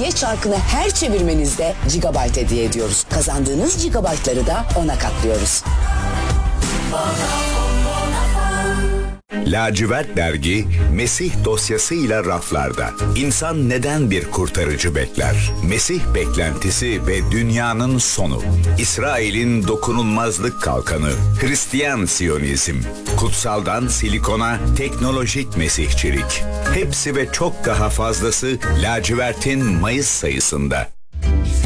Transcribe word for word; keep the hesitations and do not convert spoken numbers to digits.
hediye çarkını her çevirmenizde gigabyte hediye ediyoruz. Kazandığınız gigabaytları da ona katlıyoruz. Lacivert Dergi, Mesih dosyasıyla raflarda. İnsan neden bir kurtarıcı bekler? Mesih beklentisi ve dünyanın sonu. İsrail'in dokunulmazlık kalkanı. Hristiyan Siyonizm. Kutsaldan silikona teknolojik mesihçilik. Hepsi ve çok daha fazlası Lacivert'in Mayıs sayısında.